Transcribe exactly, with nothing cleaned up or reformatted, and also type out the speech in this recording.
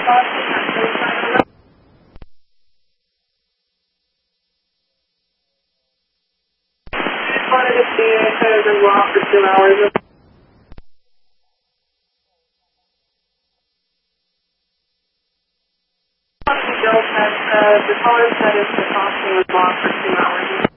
wanted to see if I was in law for two hours. The caller said if the costume was locked for two hours.